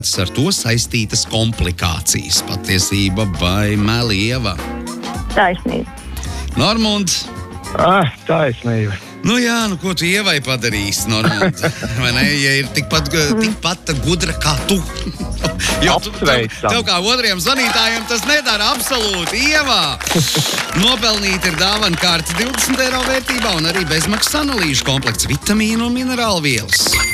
ar to saistītas komplikācijas. Patiesība vai meli, Ieva? Taisnība. Normund? Taisnība. Nu jā, ko tu Ievai padarīsi, Normund? Vai ne, ja ir tikpat gudra kā tu? Jo tev kā otriem zvanītājiem tas nedara absolūti. Ievā! Nopelnīt ir dāvana kārta 20 eiro vērtībā un arī bezmaksas analīžu komplekts, vitamīnu un minerālu vielas.